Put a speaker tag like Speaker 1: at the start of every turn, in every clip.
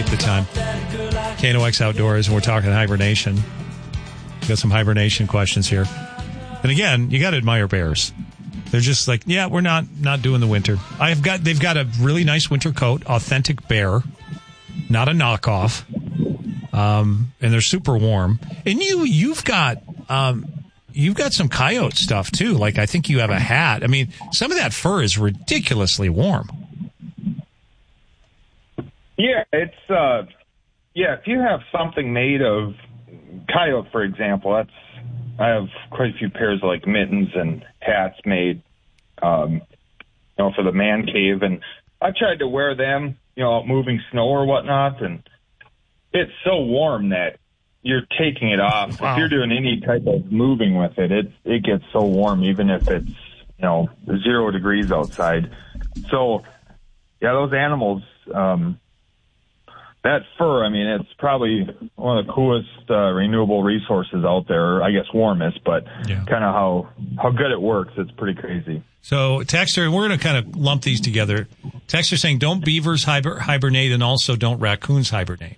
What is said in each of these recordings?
Speaker 1: 8 the time. KNOX Outdoors, and we're talking hibernation. Got some hibernation questions here. And again, you got to admire bears. They're just like, yeah, we're not doing the winter. They've got a really nice winter coat, authentic bear, not a knockoff. And they're super warm. And you've got some coyote stuff too. Like I think you have a hat. I mean, some of that fur is ridiculously warm.
Speaker 2: Yeah, it's if you have something made of coyote, for example, I have quite a few pairs of like mittens and hats made, for the man cave, and I tried to wear them, moving snow or whatnot, and it's so warm that you're taking it off. Wow. If you're doing any type of moving with it, it gets so warm, even if it's 0 degrees outside. So, yeah, those animals. That fur, I mean, it's probably one of the coolest renewable resources out there. I guess warmest, but kind of how good it works. It's pretty crazy. So,
Speaker 1: Texter, we're going to kind of lump these together. Texter saying, don't beavers hibernate, and also don't raccoons hibernate?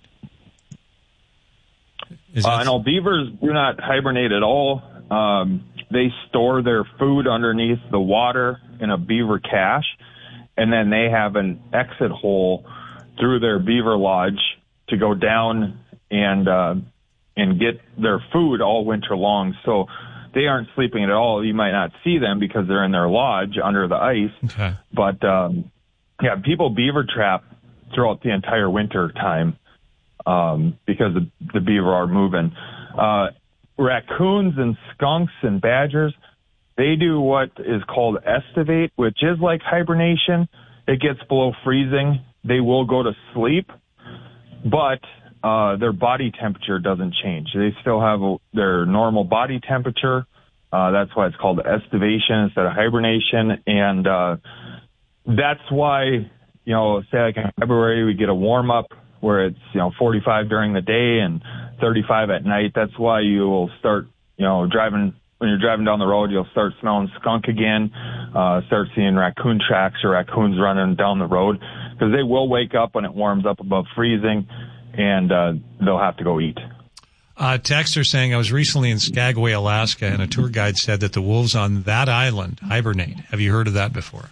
Speaker 2: No, beavers do not hibernate at all. They store their food underneath the water in a beaver cache, and then they have an exit hole through their beaver lodge to go down and get their food all winter long. So they aren't sleeping at all. You might not see them because they're in their lodge under the ice.
Speaker 1: Okay.
Speaker 2: But, people beaver trap throughout the entire winter time because the beaver are moving. Raccoons and skunks and badgers, they do what is called estivate, which is like hibernation. It gets below freezing. They will go to sleep, but their body temperature doesn't change. They still have their normal body temperature. That's why it's called estivation instead of hibernation. And that's why, say like in February, we get a warm up where it's, 45 during the day and 35 at night. That's why you will start, driving. When you're driving down the road, you'll start smelling skunk again, start seeing raccoon tracks or raccoons running down the road, because they will wake up when it warms up above freezing, and they'll have to go eat.
Speaker 1: Texter saying, I was recently in Skagway, Alaska, and a tour guide said that the wolves on that island hibernate. Have you heard of that before?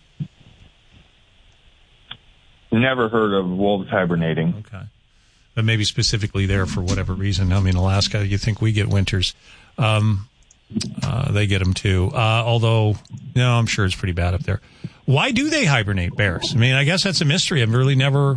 Speaker 2: Never heard of wolves hibernating.
Speaker 1: Okay. But maybe specifically there for whatever reason. I mean, Alaska, you think we get winters. They get them too. Although, I'm sure it's pretty bad up there. Why do they hibernate, bears? I mean, I guess that's a mystery. I've really never,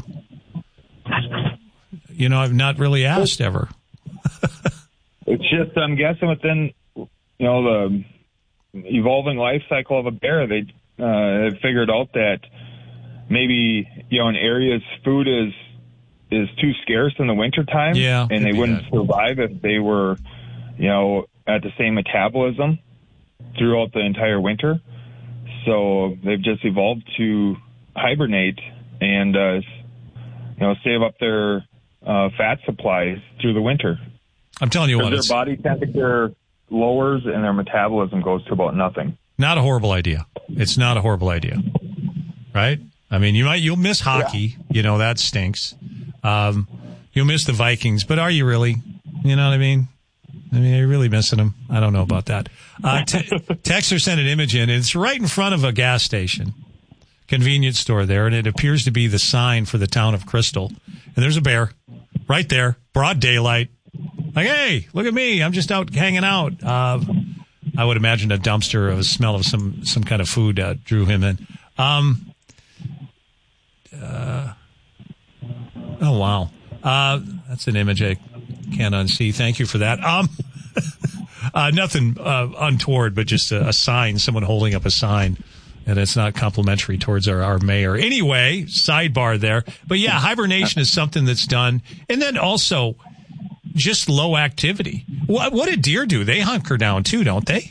Speaker 1: I've not really asked ever.
Speaker 2: It's just, I'm guessing within, the evolving life cycle of a bear, they have figured out that maybe, in areas food is too scarce in the wintertime.
Speaker 1: Yeah.
Speaker 2: And they wouldn't survive if they were, at the same metabolism throughout the entire winter. So they've just evolved to hibernate and, save up their fat supplies through the winter.
Speaker 1: I'm telling you what.
Speaker 2: Their body temperature lowers and their metabolism goes to about nothing.
Speaker 1: Not a horrible idea. It's not a horrible idea. Right? I mean, you'll miss hockey.
Speaker 2: Yeah.
Speaker 1: That stinks. You'll miss the Vikings, but are you really? You know what I mean? Are you really missing them? I don't know about that. Texter sent an image in. It's right in front of a gas station, convenience store there, and it appears to be the sign for the town of Crystal. And there's a bear right there, broad daylight. Like, hey, look at me. I'm just out hanging out. I would imagine a dumpster of a smell of some kind of food drew him in. Oh, wow. That's an image I can't unsee. Thank you for that. Nothing untoward, but just a sign, someone holding up a sign, and it's not complimentary towards our mayor. Anyway, sidebar there. But yeah, hibernation is something that's done. And then also just low activity. What do deer do? They hunker down too, don't they?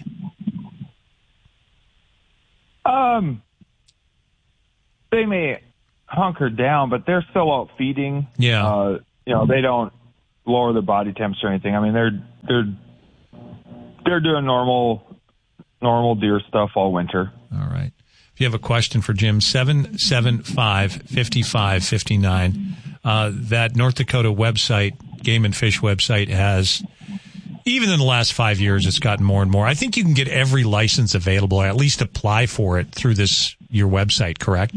Speaker 2: They may hunker down, but they're still out feeding.
Speaker 1: Yeah.
Speaker 2: They don't lower their body temperature or anything. I mean, they're doing normal deer stuff all winter.
Speaker 1: All right. If you have a question for Jim, 775-5559. that North Dakota website, Game and Fish website, has, even in the last 5 years, it's gotten more and more. I think you can get every license available, or at least apply for it through your website, correct?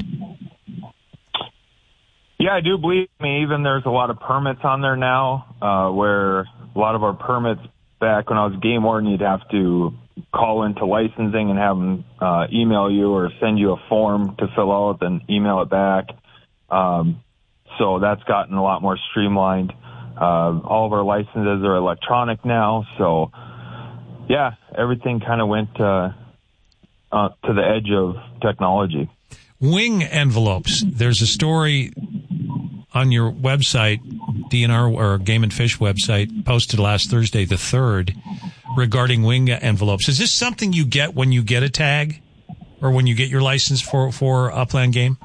Speaker 2: Yeah, I do believe me. Even there's a lot of permits on there now, where a lot of our permits back when I was game warden, you'd have to call into licensing and have them email you or send you a form to fill out, then email it back. So that's gotten a lot more streamlined. All of our licenses are electronic now. So, yeah, everything kind of went to the edge of technology.
Speaker 1: Wing envelopes. There's a story on your website, DNR or Game and Fish website, posted last Thursday, the 3rd, regarding wing envelopes. Is this something you get when you get a tag or when you get your license for upland game?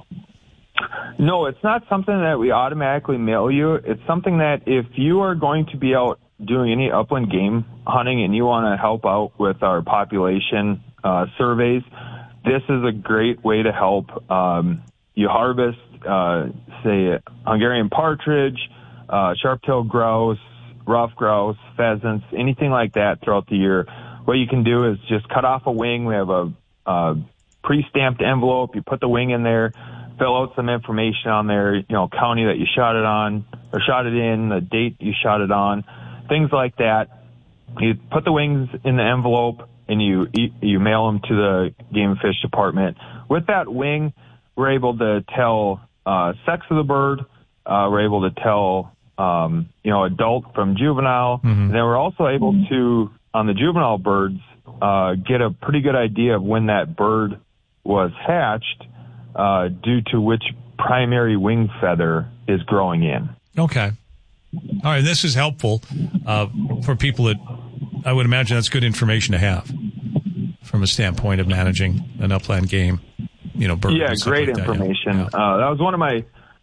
Speaker 2: No, it's not something that we automatically mail you. It's something that if you are going to be out doing any upland game hunting and you want to help out with our population surveys, this is a great way to help. You harvest, say, Hungarian partridge, sharp-tailed grouse, rough grouse, pheasants, anything like that throughout the year. What you can do is just cut off a wing. We have a pre-stamped envelope. You put the wing in there, fill out some information on there, county that you shot it on or shot it in, the date you shot it on, things like that. You put the wings in the envelope and you mail them to the Game and Fish department. With that wing, we're able to tell sex of the bird. We're able to tell, adult from juvenile. Mm-hmm. And then we're also able to, on the juvenile birds, get a pretty good idea of when that bird was hatched, due to which primary wing feather is growing in.
Speaker 1: Okay. All right. This is helpful for people that, I would imagine that's good information to have from a standpoint of managing an upland game, bird.
Speaker 2: Yeah, great like information. That was one of my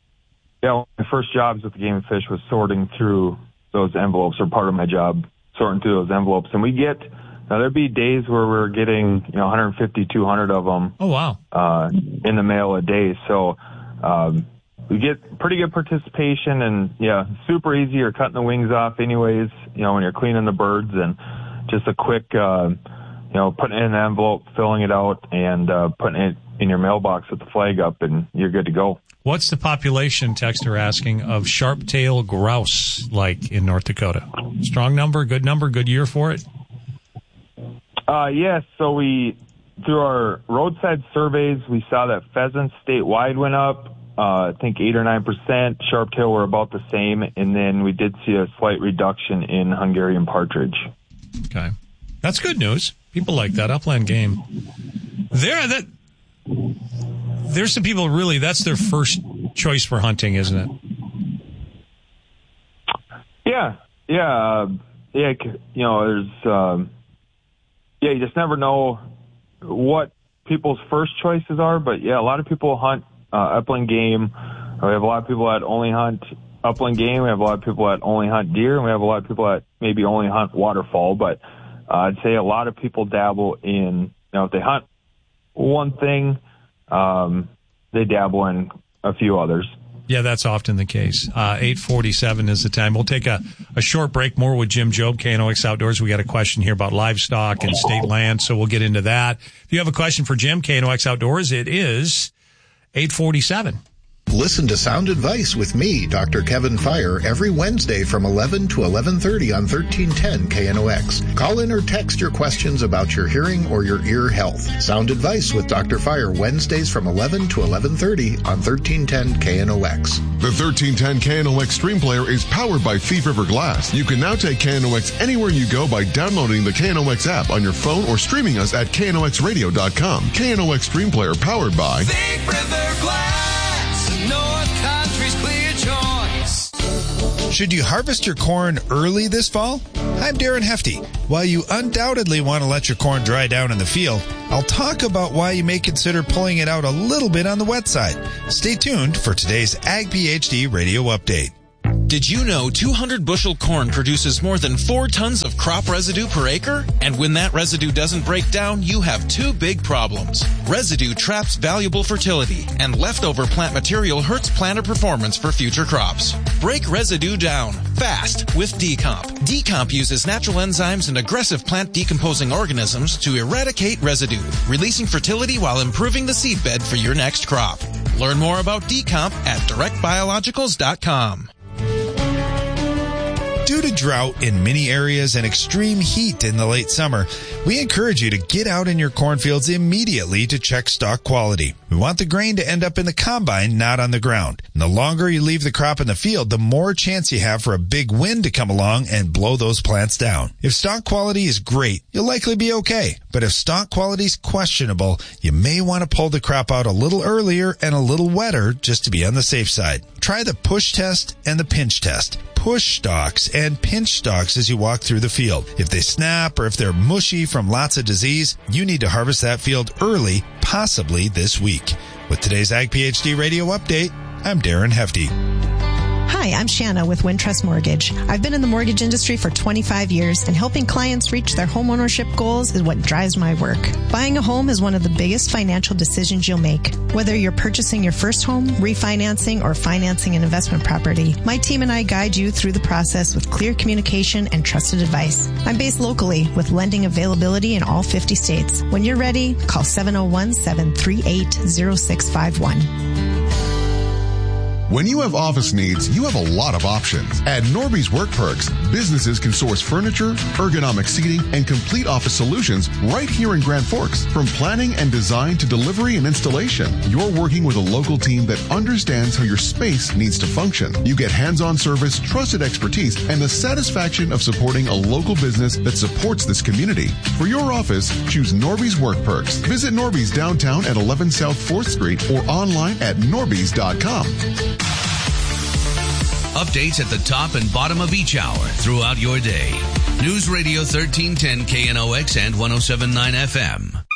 Speaker 2: first jobs with the Game and Fish was sorting through those envelopes, or part of my job, sorting through those envelopes. And there'd be days where we're getting, 150, 200 of them.
Speaker 1: Oh, wow.
Speaker 2: In the mail a day. So, we get pretty good participation, and super easy. You're cutting the wings off anyways, when you're cleaning the birds, and just a quick, putting it in an envelope, filling it out, and putting it in your mailbox with the flag up, and you're good to go.
Speaker 1: What's the population, texter asking, of sharp-tailed grouse like in North Dakota? Strong number, good year for it?
Speaker 2: Yes. So through our roadside surveys, we saw that pheasants statewide went up. I think 8 or 9%. Sharp-tail were about the same, and then we did see a slight reduction in Hungarian partridge.
Speaker 1: Okay, that's good news. People like that upland game. There's some people really, that's their first choice for hunting, isn't it?
Speaker 2: Yeah. There's you just never know what people's first choices are, but a lot of people hunt upland game. We have a lot of people that only hunt upland game. We have a lot of people that only hunt deer, and we have a lot of people that maybe only hunt waterfowl. But I'd say a lot of people dabble in, if they hunt one thing, they dabble in a few others.
Speaker 1: Yeah, that's often the case. 8:47 is the time. We'll take a short break. More with Jim Jobe, KNOX Outdoors. We got a question here about livestock and state land, so we'll get into that. If you have a question for Jim, KNOX Outdoors, it is 8:47.
Speaker 3: Listen to Sound Advice with me, Dr. Kevin Fire, every Wednesday from 11 to 11:30 on 1310 KNOX. Call in or text your questions about your hearing or your ear health. Sound Advice with Dr. Fire, Wednesdays from 11 to 11:30 on 1310 KNOX.
Speaker 4: The 1310 KNOX Stream Player is powered by Thief River Glass. You can now take KNOX anywhere you go by downloading the KNOX app on your phone or streaming us at knoxradio.com. KNOX Stream Player powered by
Speaker 5: Thief River Glass. North Country's clear choice.
Speaker 6: Should you harvest your corn early this fall? I'm Darren Hefty. While you undoubtedly want to let your corn dry down in the field, I'll talk about why you may consider pulling it out a little bit on the wet side. Stay tuned for today's Ag PhD radio update.
Speaker 7: Did you know 200 bushel corn produces more than 4 tons of crop residue per acre? And when that residue doesn't break down, you have 2 big problems. Residue traps valuable fertility, and leftover plant material hurts planter performance for future crops. Break residue down fast with Decomp. Decomp uses natural enzymes and aggressive plant decomposing organisms to eradicate residue, releasing fertility while improving the seed bed for your next crop. Learn more about Decomp at directbiologicals.com.
Speaker 6: Due to drought in many areas and extreme heat in the late summer, we encourage you to get out in your cornfields immediately to check stalk quality. We want the grain to end up in the combine, not on the ground. And the longer you leave the crop in the field, the more chance you have for a big wind to come along and blow those plants down. If stalk quality is great, you'll likely be okay. But if stalk quality is questionable, you may want to pull the crop out a little earlier and a little wetter just to be on the safe side. Try the push test and the pinch test. Push stalks and pinch stalks as you walk through the field. If they snap or if they're mushy from lots of disease, you need to harvest that field early, possibly this week. With today's Ag PhD Radio Update, I'm Darren Hefty.
Speaker 8: Hi, I'm Shanna with Wintrust Mortgage. I've been in the mortgage industry for 25 years, and helping clients reach their home ownership goals is what drives my work. Buying a home is one of the biggest financial decisions you'll make. Whether you're purchasing your first home, refinancing, or financing an investment property, my team and I guide you through the process with clear communication and trusted advice. I'm based locally with lending availability in all 50 states. When you're ready, call 701-738-0651.
Speaker 4: When you have office needs, you have a lot of options. At Norby's Work Perks, businesses can source furniture, ergonomic seating, and complete office solutions right here in Grand Forks. From planning and design to delivery and installation, you're working with a local team that understands how your space needs to function. You get hands-on service, trusted expertise, and the satisfaction of supporting a local business that supports this community. For your office, choose Norby's Work Perks. Visit Norby's downtown at 11 South 4th Street or online at norbys.com.
Speaker 9: Updates at the top and bottom of each hour throughout your day. News Radio 1310 KNOX and 107.9 FM.